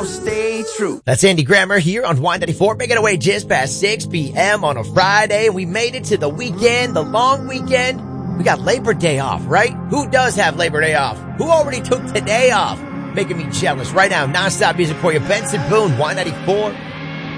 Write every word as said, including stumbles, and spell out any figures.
I'll stay true. That's Andy Grammer here on Y ninety-four, making our way just past six p.m. on a Friday. And we made it to the weekend, the long weekend. We got Labor Day off, right? Who does have Labor Day off? Who already took today off? Making me jealous right now. Non-stop music for you. Benson Boone, Y ninety-four.